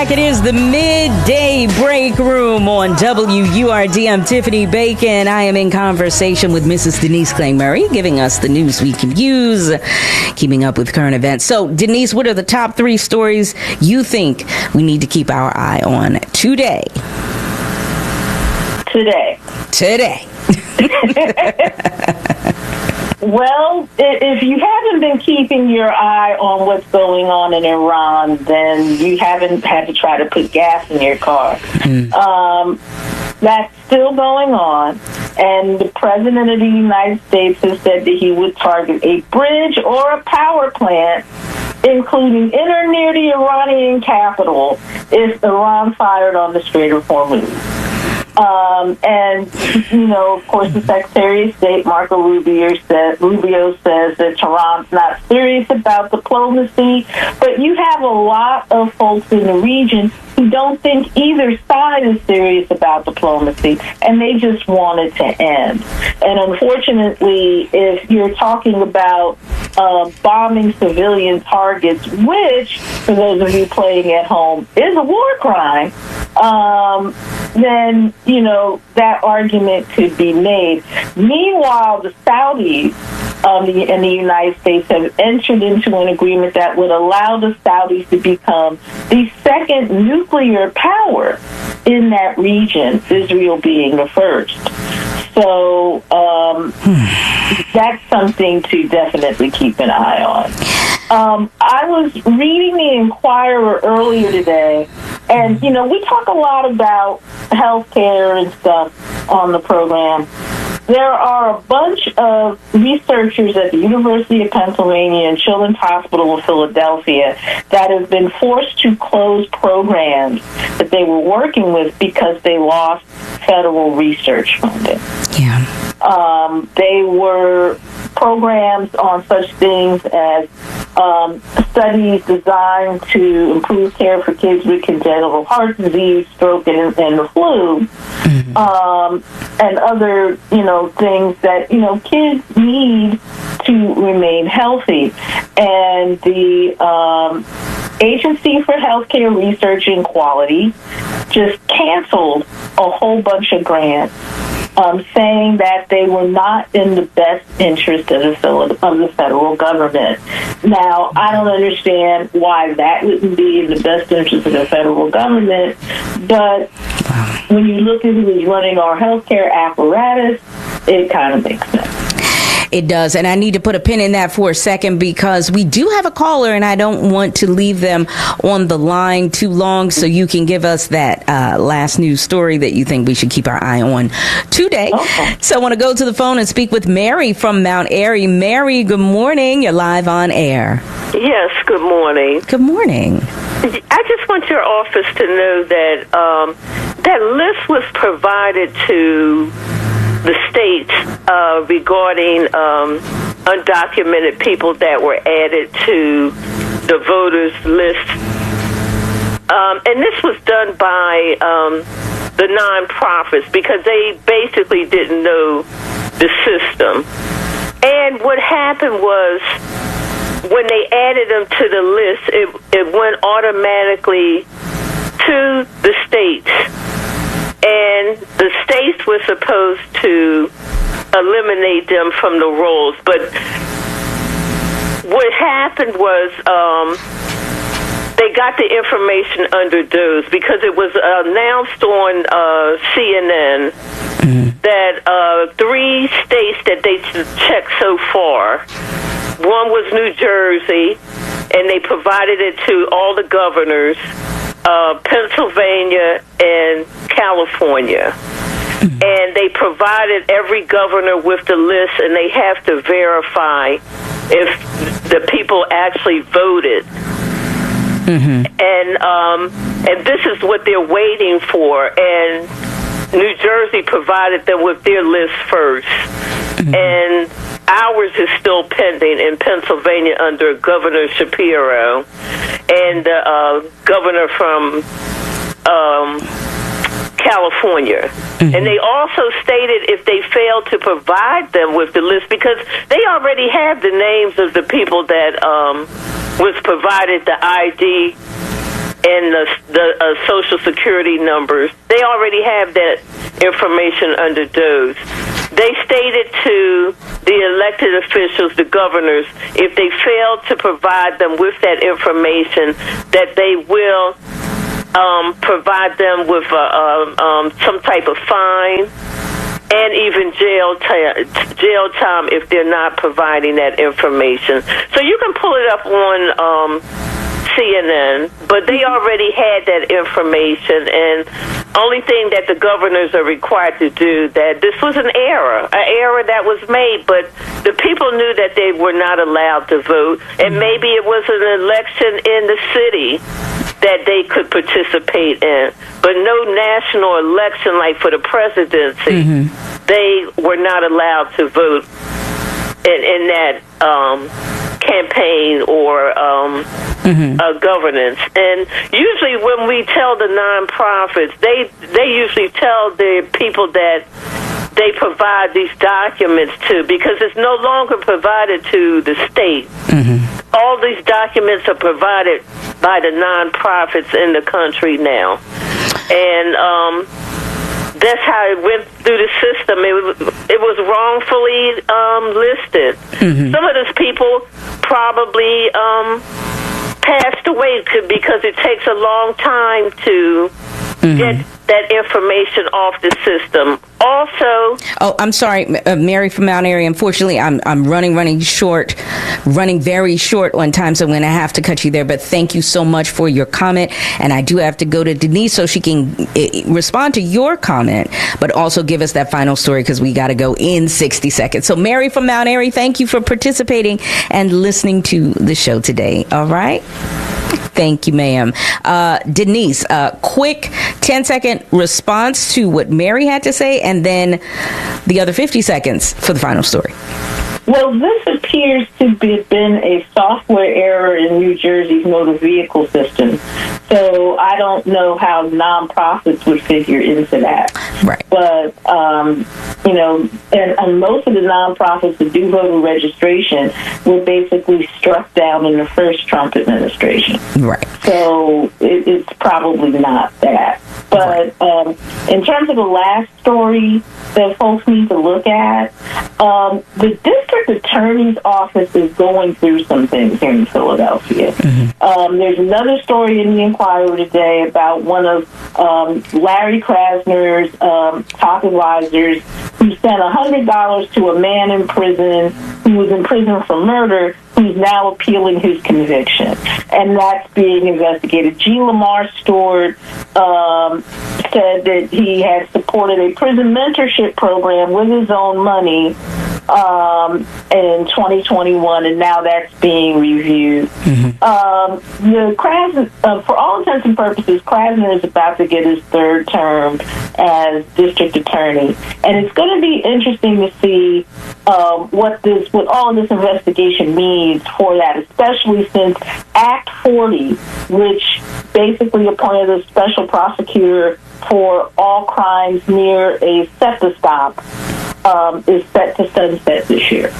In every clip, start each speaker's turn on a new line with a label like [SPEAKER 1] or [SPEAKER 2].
[SPEAKER 1] It is the midday break room on WURD. I'm Tiffany Bacon. I am in conversation with Mrs. Denise Clay Murray, giving us the news we can use, keeping up with current events. So, Denise, what are the top 3 stories you think we need to keep our eye on today? Today.
[SPEAKER 2] Well, if you haven't been keeping your eye on what's going on in Iran, then you haven't had to try to put gas in your car. That's still going on, and the President of the United States has said that he would target a bridge or a power plant, including in or near the Iranian capital, if Iran fired on the Strait of Hormuz. And, of course, the Secretary of State, Marco Rubio, says that Tehran's not serious about diplomacy, but you have a lot of folks in the region who don't think either side is serious about diplomacy, and they just want it to end. And unfortunately, if you're talking about bombing civilian targets, which, for those of you playing at home, is a war crime, then, that argument could be made. Meanwhile, the Saudis and the United States have entered into an agreement that would allow the Saudis to become the second nuclear power in that region, Israel being the first. So that's something to definitely keep an eye on. I was reading the Inquirer earlier today, and, we talk a lot about healthcare and stuff on the program. There are a bunch of researchers at the University of Pennsylvania and Children's Hospital of Philadelphia that have been forced to close programs that they were working with because they lost federal research funding.
[SPEAKER 1] Yeah.
[SPEAKER 2] They were programs on such things as studies designed to improve care for kids with congenital heart disease, stroke, and the flu, and other, things that, kids need to remain healthy. And the Agency for Healthcare Research and Quality just canceled a whole bunch of grants, saying that they were not in the best interest of the federal government. Now, I don't understand why that wouldn't be in the best interest of the federal government, but when you look at who's running our healthcare apparatus, it kind of makes sense.
[SPEAKER 1] It does. And I need to put a pin in that for a second because we do have a caller and I don't want to leave them on the line too long. So you can give us that last news story that you think we should keep our eye on today. Okay. So I want to go to the phone and speak with Mary from Mount Airy. Mary, good morning. You're live on air.
[SPEAKER 3] Yes, good morning.
[SPEAKER 1] Good morning.
[SPEAKER 3] I just want your office to know that that list was provided to the states regarding undocumented people that were added to the voters list. And this was done by the nonprofits because they basically didn't know the system. And what happened was when they added them to the list, it went automatically to the states. And the states were supposed to eliminate them from the rolls. But what happened was they got the information under those because it was announced on CNN that 3 states that they checked so far. One was New Jersey, and they provided it to all the governors. Pennsylvania and California. And they provided every governor with the list, and they have to verify if the people actually voted. And this is what they're waiting for. And New Jersey provided them with their list first. And ours is still pending in Pennsylvania under Governor Shapiro and the governor from California. And they also stated if they failed to provide them with the list, because they already have the names of the people that was provided the ID and the Social Security numbers. They already have that information under DOGE. They stated to the elected officials, the governors, if they fail to provide them with that information, that they will provide them with some type of fine and even jail time if they're not providing that information. So you can pull it up on CNN, but they already had that information, and only thing that the governors are required to do, that this was an error that was made, but the people knew that they were not allowed to vote, and maybe it was an election in the city that they could participate in, but no national election like for the presidency. They were not allowed to vote in that campaign or governance. And usually when we tell the nonprofits, they usually tell the people that they provide these documents to, because it's no longer provided to the state. All these documents are provided by the nonprofits in the country now. And that's how it went through the system. It was wrongfully listed. Some of those people probably passed away because it takes a long time to get that information off the system. Also,
[SPEAKER 1] I'm sorry, Mary from Mount Airy. Unfortunately, I'm running very short on time, so I'm going to have to cut you there. But thank you so much for your comment, and I do have to go to Denise so she can respond to your comment, but also give us that final story because we got to go in 60 seconds. So, Mary from Mount Airy, thank you for participating and listening to the show today. All right. Thank you, ma'am. Denise, quick 10-second response to what Mary had to say, and then the other 50 seconds for the final story.
[SPEAKER 2] Well, this appears to have been a software error in New Jersey's motor vehicle system. So I don't know how nonprofits would figure into that.
[SPEAKER 1] Right.
[SPEAKER 2] But, and most of the nonprofits that do voter registration were basically struck down in the first Trump administration.
[SPEAKER 1] Right.
[SPEAKER 2] So it's probably not that. But in terms of the last story that folks need to look at, the district attorney's office is going through some things here in Philadelphia. There's another story in the Inquirer today about one of Larry Krasner's top advisors who sent $100 to a man in prison who was in prison for murder, who's now appealing his conviction. And that's being investigated. G. Lamar Stewart said that he had supported a prison mentorship program with his own money in 2021, and now that's being reviewed. The Krasner, for all intents and purposes, Krasner is about to get his third term as district attorney, and it's going to be interesting to see what all of this investigation means for that, especially since Act 40, which basically appointed a special prosecutor for all crimes near a SEPTA stop, is set to sunset this year.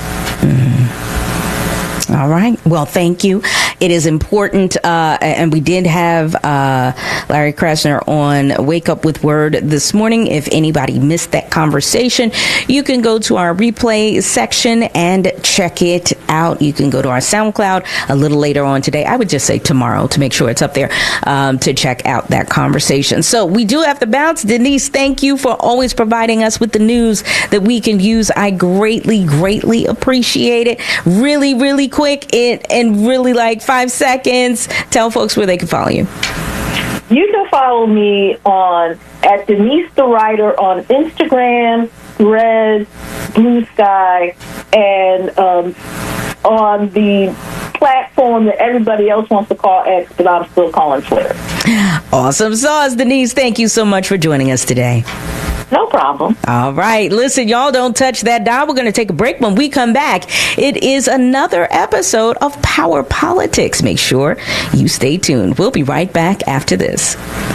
[SPEAKER 1] All right. Well, thank you. It is important, and we did have Larry Krasner on Wake Up with Word this morning. If anybody missed that conversation, you can go to our replay section and check it out. You can go to our SoundCloud a little later on today. I would just say tomorrow to make sure it's up there to check out that conversation. So we do have to bounce. Denise, thank you for always providing us with the news that we can use. I greatly, greatly appreciate it. Really, really quick and really like 5 seconds. Tell folks where they can follow you.
[SPEAKER 2] You can follow me at Denise the Writer on Instagram, Threads, Blue Sky, and on the platform that everybody else wants to call X, but I'm still calling Twitter.
[SPEAKER 1] Awesome sauce, Denise. Thank you so much for joining us today.
[SPEAKER 2] No problem.
[SPEAKER 1] All right. Listen, y'all don't touch that dial. We're going to take a break. When we come back, it is another episode of Power Politics. Make sure you stay tuned. We'll be right back after this.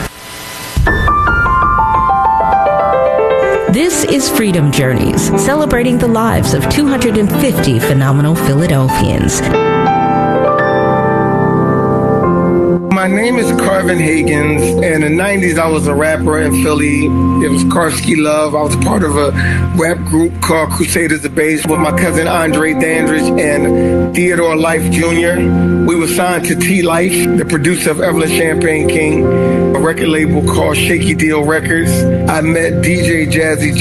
[SPEAKER 1] This is Freedom Journeys, celebrating the lives of 250 phenomenal Philadelphians.
[SPEAKER 4] My name is Carvin Higgins. In the 90s, I was a rapper in Philly. It was Karski Love. I was part of a rap group called Crusaders of Bass with my cousin Andre Dandridge and Theodore Life Jr. We were signed to T-Life, the producer of Evelyn Champagne King, a record label called Shaky Deal Records. I met DJ Jazzy